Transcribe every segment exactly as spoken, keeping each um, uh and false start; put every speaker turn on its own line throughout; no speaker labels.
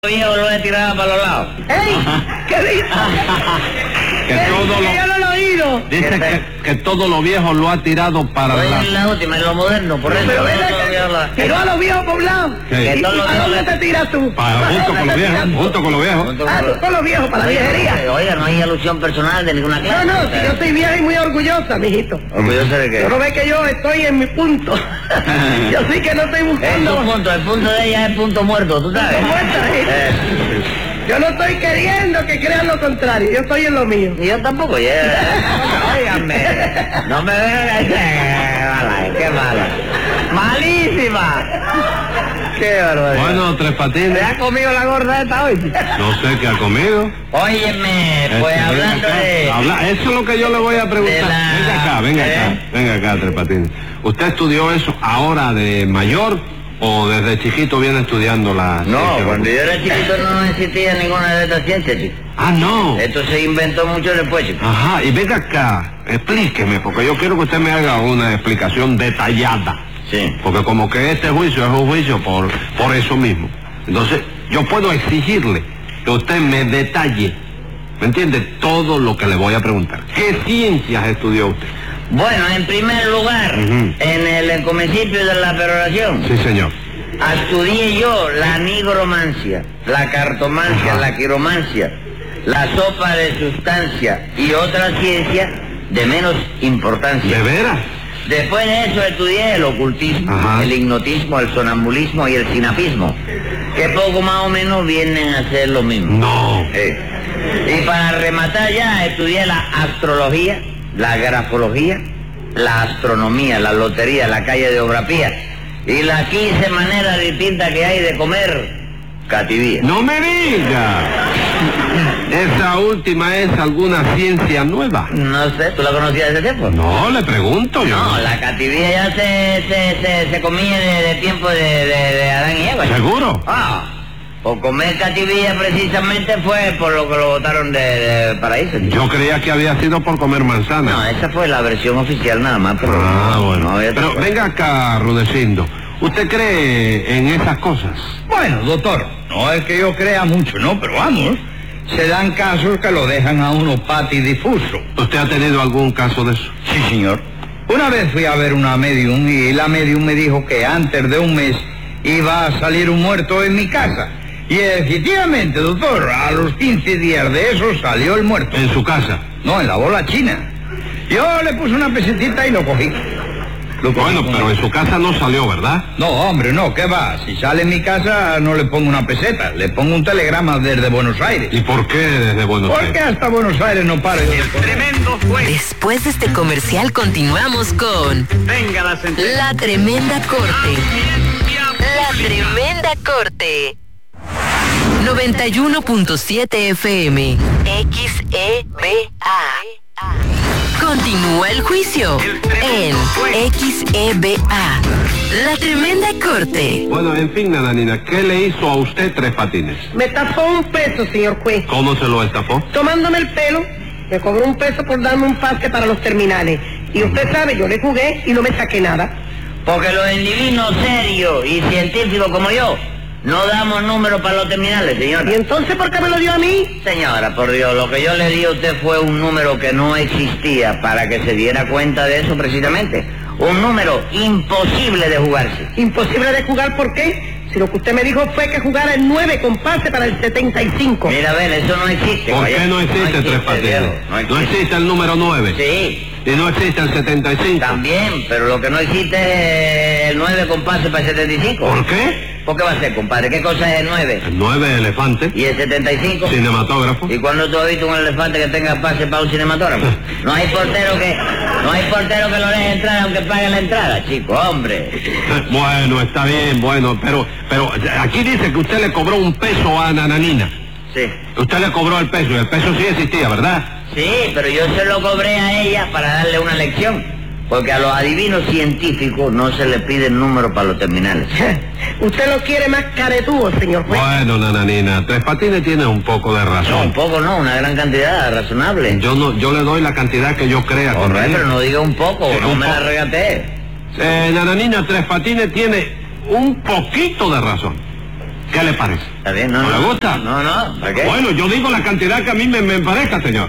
Viejo lo he tirado para los lados.
¡Ey! ¿Qué dice?
Que todo lo,
yo no lo he oído.
dice que, que todo lo viejo lo ha tirado para
Pues
la...
es la última, es lo moderno, por eso.
Pero
por
ven
eso
acá,
todavía la-
tiró a los viejos poblados.
Sí.
¿Y,
Que
y
todos los
a
viejos
dónde
le-
te tiras tú?
Para,
¿A
junto
dónde
con los
te
viejos,
tiras?
junto con los viejos.
Ah, tú con los viejos, para la viejería.
Oiga, no hay alusión personal de ninguna
No,
clase.
no, si yo soy vieja y muy orgullosa, mijito.
¿Orgulloso de qué?
Tú no ves que yo estoy en mi punto. Yo sí que no estoy
Es
buscando...
tu punto, el punto de ella es punto muerto, ¿tú sabes?
Punto muerto, ¿eh?
Eh,
Yo no estoy queriendo que crean lo contrario, yo estoy en lo mío.
Y yo tampoco, ya. Óigame. No me vean. Qué mala, qué mala. Malísima. Qué barbaridad.
Bueno, Tres Patines,
¿Te ha comido la gorda esta hoy?
no sé qué ha comido.
Óyeme, pues
Este, venga
hablando
acá.
de...
Habla- eso es lo que yo le voy a preguntar.
de la-
Venga acá, venga
¿Eh?
acá, venga acá, Tres Patines. ¿Usted estudió eso ahora de mayor o desde chiquito viene estudiando la
No,
ciencia?
cuando yo era chiquito no existía ninguna de estas ciencias, chico.
Ah, no.
Esto se inventó mucho después, chico.
Ajá, y venga acá, explíqueme, porque yo quiero que usted me haga una explicación detallada.
Sí.
Porque como que este juicio es un juicio por, por eso mismo. Entonces, yo puedo exigirle que usted me detalle, ¿me entiende? Todo lo que le voy a preguntar. ¿Qué ciencias estudió usted?
Bueno, en primer lugar,
Ujú.
en el encomienzo de la peroración,
Sí, señor.
estudié yo la nigromancia, la cartomancia,
Ajá.
la quiromancia, la sopa de sustancia y otras ciencias de menos importancia.
¿De veras?
Después de eso estudié el ocultismo,
Ajá.
el hipnotismo, el sonambulismo y el sinapismo, que poco más o menos vienen a ser lo mismo.
No.
Eh, Y para rematar ya estudié la astrología, la grafología, la astronomía, la lotería, la calle de Obrapía y las quince maneras distintas que hay de comer cativía.
No me diga. ¿Esa última es alguna ciencia nueva?
No sé, ¿tú la conocías desde tiempo?
No, le pregunto yo.
No, la cativía ya se, se, se, se comía de, de tiempo de, de, de Adán y Eva.
¿Seguro?
Ah, por comer cativía precisamente fue por lo que lo botaron de, de paraíso. chico.
Yo creía que había sido por comer manzana.
No, esa fue la versión oficial nada más, pero...
Ah,
no,
bueno.
no había otra
Pero
cosa.
venga acá, Rudecindo. ¿Usted cree en esas cosas?
Bueno, doctor, no es que yo crea mucho, no, pero vamos, se dan casos que lo dejan a uno patidifuso.
¿Usted ha tenido algún caso de eso?
Sí, señor. Una vez fui a ver una medium y la medium me dijo que antes de un mes iba a salir un muerto en mi casa. Y efectivamente, doctor, a los quince días de eso salió el muerto.
¿En su casa?
No, en la bola china. Yo le puse una pesetita y lo cogí. Lo cogí
Bueno,
con-
pero en su casa no salió, ¿verdad?
No, hombre, no, ¿qué va? Si sale en mi casa no le pongo una peseta, le pongo un telegrama desde Buenos Aires.
¿Y por qué desde Buenos
¿Por qué
Aires?
hasta Buenos Aires no paro yo de correr?
Después de este comercial continuamos con La Tremenda Corte. La Tremenda Corte. noventa y uno punto siete F M. X E B A. Continúa el juicio en X E B A. La Tremenda Corte.
Bueno, en fin, nananina, ¿qué le hizo a usted Tres Patines?
Me tapó un peso, señor juez.
¿Cómo se lo estafó?
Tomándome el pelo, me cobró un peso por darme un pase para los terminales. Y usted sabe, yo le jugué y no me saqué nada.
Porque los individuos serios y científicos como yo no damos números para los terminales,
¿Y
señora.
entonces por qué me lo dio a mí?
Señora, por Dios, lo que yo le di a usted fue un número que no existía para que se diera cuenta de eso precisamente. Un número imposible de jugarse.
Imposible de jugar, ¿por qué? Si lo que usted me dijo fue que jugara el nueve con pase para el setenta y cinco.
Mira, a ver, eso no existe.
¿Por
vaya.
qué no existe Tres Patines?
viejo,
No existe el número nueve.
Sí,
Y no existe el setenta y cinco.
también, pero lo que no existe es el nueve con pase para el setenta y cinco.
¿Por qué?
¿Por qué va a ser, compadre? ¿Qué cosa es el nueve?
El nueve elefante,
¿Y el setenta y cinco?
cinematógrafo.
¿Y cuando tú has visto un elefante que tenga pase para un cinematógrafo? No hay portero que no hay portero que lo deje entrar aunque pague la entrada, chico, hombre.
Bueno, está bien, bueno, pero pero aquí dice que usted le cobró un peso a Nananina.
Sí.
Usted le cobró el peso y el peso sí existía, ¿verdad?
Sí, pero yo se lo cobré a ella para darle una lección. Porque a los adivinos científicos no se les pide el número para los terminales.
Usted lo quiere más caretúo, señor juez.
Bueno, Nananina, Tres Patines tiene un poco de
No, un
razón.
poco no, una gran cantidad, razonable.
Yo no, yo le doy la cantidad que yo crea.
Correcto,
conveniente.
pero no diga un poco,
Sí,
no
un
me la
poco.
regatee.
Eh, Nananina, Tres Patines tiene un poquito de razón. ¿Qué le parece?
Está bien, no,
¿No
no.
le gusta?
No, no, ¿para qué?
Bueno, yo digo la cantidad que a mí me, me parezca, señor.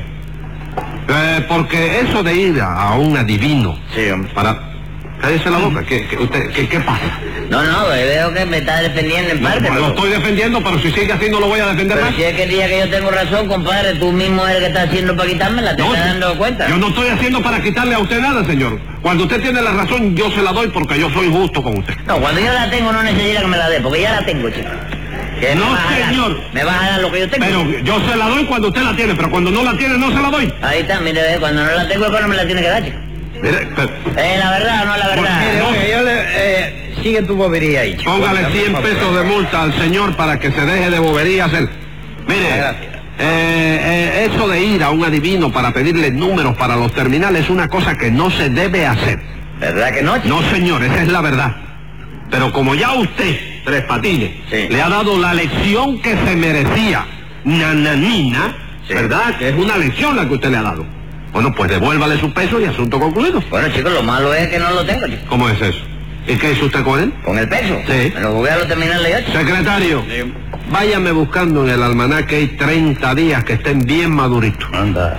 Eh, porque eso de ir a, a un adivino
Sí, hombre.
para... Cállese la boca, ¿qué, qué, usted, qué, qué pasa?
No, no, veo que me está defendiendo en parte.
No,
pero-
lo estoy defendiendo, pero si sigue así no lo voy a defender
Pero
más.
si es que el día que yo tengo razón, compadre, tú mismo eres el que está haciendo para quitármela, ¿te
No,
estás dando cuenta?
Yo no estoy haciendo para quitarle a usted nada, señor. Cuando usted tiene la razón, yo se la doy porque yo soy justo con usted.
No, cuando yo la tengo no necesita que me la dé, porque ya la tengo, chico. ¿Qué
No,
me vas a dar?
señor.
¿Me vas a dar lo que yo tengo?
Pero yo se la doy cuando usted la tiene, pero cuando no la tiene, no se la doy.
Ahí está, mire, ve, cuando no la tengo es cuando me la tiene que dar, chico.
Mire, pero-
¿Es la verdad o no es la verdad?
Mire,
no.
oye, yo le... Eh, sigue tu bobería ahí, chico.
póngale
Dame,
cien
por favor.
pesos de multa al señor para que se deje de boberías. Él. Mire,
Gracias.
eh, eh, eso de ir a un adivino para pedirle números para los terminales es una cosa que no se debe hacer.
¿Verdad que no, chico?
No, señor, esa es la verdad. Pero como ya usted, Tres Patines,
Sí.
le ha dado la lección que se merecía, nananina,
Sí.
¿verdad? Que es una lección la que usted le ha dado. Bueno, pues devuélvale su peso y asunto concluido.
Bueno, chicos, lo malo es que no lo tengo, chico.
¿Cómo es eso? ¿Y qué hizo usted con él?
¿Con el peso?
Sí.
Me lo jugué a los terminales yo, chico.
Secretario, váyame buscando en el almanaque hay treinta días que estén bien maduritos.
Anda.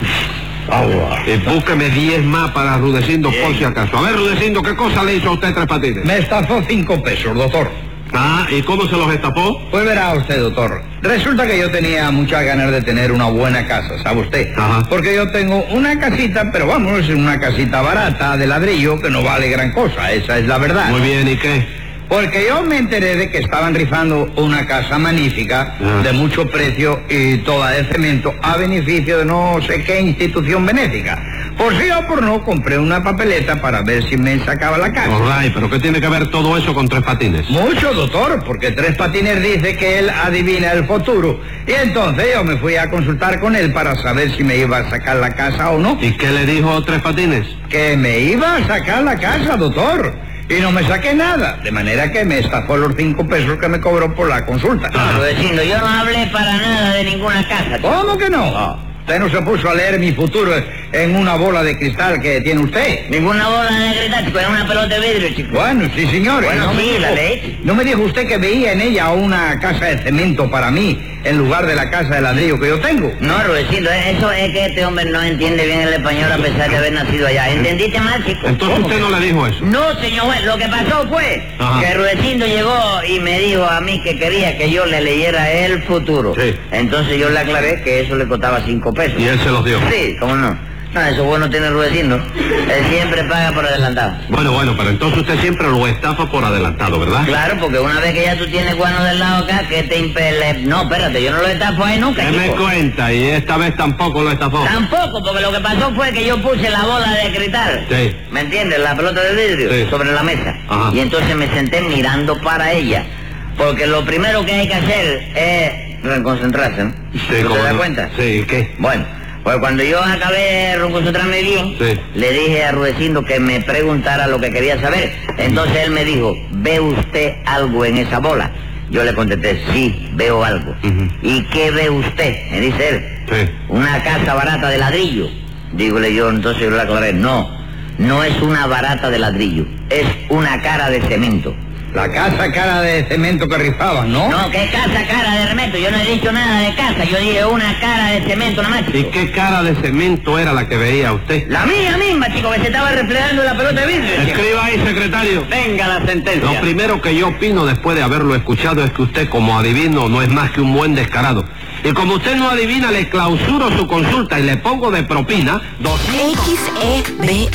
Agua.
Y búsqueme diez más para Rudecindo por si acaso. A ver, Rudecindo, ¿qué cosa le hizo a usted Tres Patines?
Me estafó cinco pesos, doctor.
Ah, ¿y cómo se los estapó?
Pues verá usted, doctor. Resulta que yo tenía muchas ganas de tener una buena casa, ¿sabe usted?
Ajá.
Porque yo tengo una casita, pero vamos, es una casita barata de ladrillo que no vale gran cosa, esa es la verdad.
Muy bien, ¿y qué?
Porque yo me enteré de que estaban rifando una casa magnífica,
Ah.
de mucho precio y toda de cemento, a beneficio de no sé qué institución benéfica. Por sí o por no, compré una papeleta para ver si me sacaba la casa.
All right, pero ¿qué tiene que ver todo eso con Tres Patines?
Mucho, doctor, porque Tres Patines dice que él adivina el futuro. Y entonces yo me fui a consultar con él para saber si me iba a sacar la casa o no.
¿Y qué le dijo Tres Patines?
Que me iba a sacar la casa, doctor. Y no me saqué nada, de manera que me estafó los cinco pesos que me cobró por la consulta.
Pero vecino, yo no hablé para nada de ninguna casa, chico.
¿Cómo que no? Usted no se puso a leer mi futuro en una bola de cristal que tiene usted.
Ninguna bola de cristal, chico, era una pelota de vidrio, chico.
Bueno, sí, señor.
Bueno,
¿No me
sí,
dijo-
la leí.
¿No me dijo usted que veía en ella una casa de cemento para mí en lugar de la casa de ladrillo que yo tengo?
No, Rudecindo, eso es que este hombre no entiende bien el español a pesar de haber nacido allá. ¿Entendiste mal, chico?
Entonces usted no le dijo eso.
No, señor juez, lo que pasó fue
Ajá.
que Rudecindo llegó y me dijo a mí que quería que yo le leyera el futuro.
Sí.
Entonces yo le aclaré que eso le costaba cinco pesos.
Y él se los dio.
Sí, ¿cómo no? No, eso bueno tiene Rudecindo. Él siempre paga por adelantado.
Bueno, bueno, pero entonces usted siempre lo estafa por adelantado, ¿verdad?
Claro, porque una vez que ya tú tienes guano del lado acá, que te impele... No, espérate, yo no lo estafo ahí nunca,
¿Qué me
chico.
cuenta? Y esta vez tampoco lo estafó.
Tampoco, porque lo que pasó fue que yo puse la bola de cristal.
Sí.
¿Me entiendes? La pelota de vidrio
Sí.
sobre la mesa.
Ajá.
Y entonces me senté mirando para ella. Porque lo primero que hay que hacer es reconcentrarse, ¿no?
Sí,
¿Tú
¿cómo
te das
no?
cuenta?
Sí, ¿qué?
Bueno, pues cuando yo acabé de reconcentrarme bien,
Sí.
le dije a Rudecindo que me preguntara lo que quería saber. Entonces él me dijo, ¿ve usted algo en esa bola? Yo le contesté, sí, veo algo.
Ujú.
¿Y qué ve usted? Me dice él.
Sí.
Una casa barata de ladrillo. Dígole yo, entonces yo le aclaré, no, no es una barata de ladrillo, es una cara de cemento.
La casa cara de cemento que rifaban, ¿no?
No, ¿qué casa cara de cemento? Yo no he dicho nada de casa, yo dije una cara de cemento nada más,
¿Y
chico.
qué cara de cemento era la que veía usted?
La mía misma, chico, que se estaba reflejando en la pelota de vidrio. chico.
Escriba ahí, secretario.
Venga la sentencia.
Lo primero que yo opino después de haberlo escuchado es que usted como adivino no es más que un buen descarado. Y como usted no adivina, le clausuro su consulta y le pongo de propina doscientos...
X E B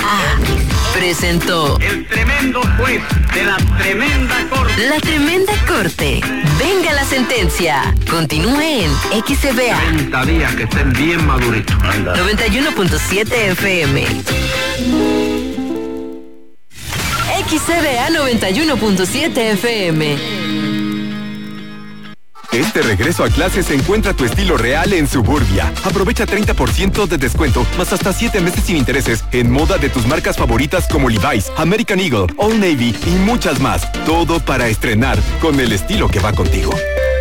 A presentó
El tremendo juez de la tremenda corte.
La Tremenda Corte. Venga la sentencia. Continúe en X E B A
treinta días que estén bien maduritos.
noventa y uno punto siete F M. X E B A noventa y uno punto siete F M.
Este regreso a clases encuentra tu estilo real en Suburbia. Aprovecha treinta por ciento de descuento, más hasta siete meses sin intereses en moda de tus marcas favoritas como Levi's, American Eagle, Old Navy y muchas más. Todo para estrenar con el estilo que va contigo.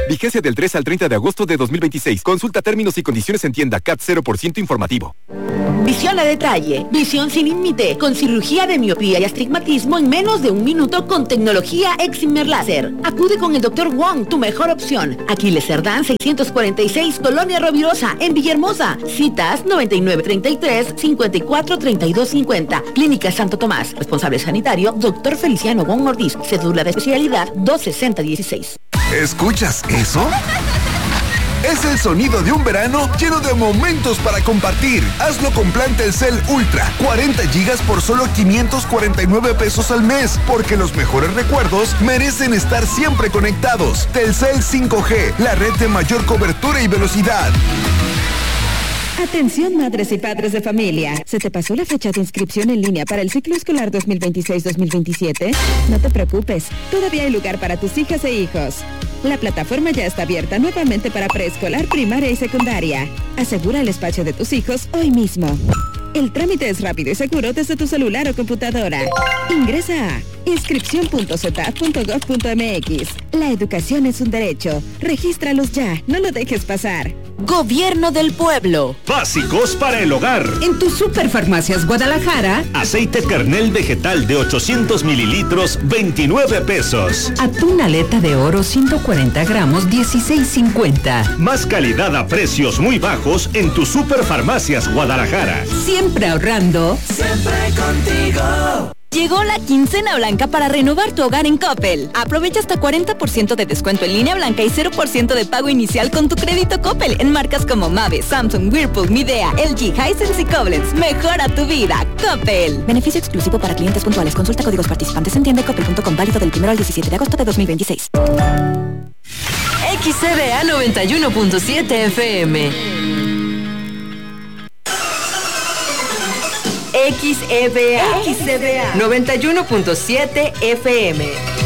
Vigencia del tres al treinta de agosto de dos mil veintiséis. Consulta términos y condiciones en tienda. C A T cero por ciento informativo.
Visión a detalle, visión sin límite, con cirugía de miopía y astigmatismo en menos de un minuto con tecnología Excimer Láser. Acude con el doctor Wong, tu mejor opción. Aquiles Cerdán seiscientos cuarenta y seis, Colonia Rovirosa, en Villahermosa. Citas noventa y nueve treinta y tres, cincuenta y cuatro treinta y dos cincuenta. Clínica Santo Tomás. Responsable sanitario, doctor Feliciano Wong Ortiz. Cédula de especialidad dos sesenta dieciséis.
¿Escuchas eso? Es el sonido de un verano lleno de momentos para compartir. Hazlo con plan Telcel Ultra. cuarenta gigas por solo quinientos cuarenta y nueve pesos al mes. Porque los mejores recuerdos merecen estar siempre conectados. Telcel cinco G, la red de mayor cobertura y velocidad.
Atención madres y padres de familia. ¿Se te pasó la fecha de inscripción en línea para el ciclo escolar dos mil veintiséis dos mil veintisiete? No te preocupes, todavía hay lugar para tus hijas e hijos. La plataforma ya está abierta nuevamente para preescolar, primaria y secundaria. Asegura el espacio de tus hijos hoy mismo. El trámite es rápido y seguro desde tu celular o computadora. Ingresa a inscripción punto cetap punto gov punto mx. La educación es un derecho. Regístralos ya, no lo dejes pasar.
Gobierno del Pueblo.
Básicos para el hogar.
En tu Superfarmacias Guadalajara.
Aceite Kernel vegetal de ochocientos mililitros, veintinueve pesos.
Atún aleta de oro ciento cuarenta gramos, dieciséis cincuenta.
Más calidad a precios muy bajos en tu Superfarmacias Guadalajara.
Siempre ahorrando.
Siempre contigo.
Llegó la quincena blanca para renovar tu hogar en Coppel. Aprovecha hasta cuarenta por ciento de descuento en línea blanca y cero por ciento de pago inicial con tu crédito Coppel en marcas como Mave, Samsung, Whirlpool, Midea, L G, Hisense y Koblenz. Mejora tu vida, Coppel. Beneficio exclusivo para clientes puntuales. Consulta códigos participantes en tienda coppel punto com, válido del primero al diecisiete de agosto de dos mil veintiséis.
X C B A noventa y uno punto siete F M. X E B A, X E B A noventa y uno punto siete F M.